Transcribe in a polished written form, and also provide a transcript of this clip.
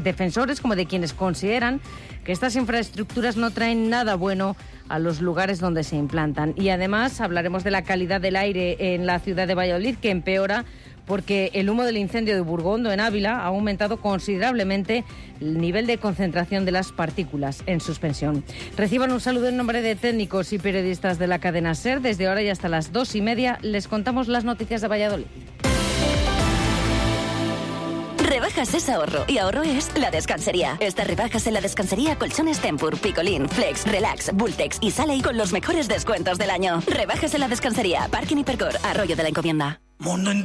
defensores como de quienes consideran que estas infraestructuras no traen nada bueno a los lugares donde se implantan. Y además hablaremos de la calidad del aire en la ciudad de Valladolid, que empeora porque el humo del incendio de Burgondo, en Ávila, ha aumentado considerablemente el nivel de concentración de las partículas en suspensión. Reciban un saludo en nombre de técnicos y periodistas de la cadena SER. Desde ahora y hasta las 2:30 les contamos las noticias de Valladolid. Rebajas es ahorro y ahorro es La Descansería. Estas rebajas en La Descansería: colchones Tempur, Picolín, Flex, Relax, Bultex y Sale con los mejores descuentos del año. Rebajas en La Descansería, Parking Hipercor, Arroyo de la Encomienda. Mundo